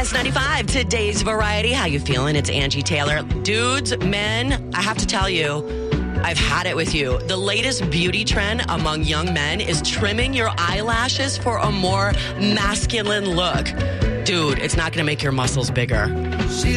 S95, today's variety. How you feeling? It's Angie Taylor. Dudes, men, I have to tell you, I've had it with you. The latest beauty trend among young men is trimming your eyelashes for a more masculine look. Dude, it's not going to make your muscles bigger.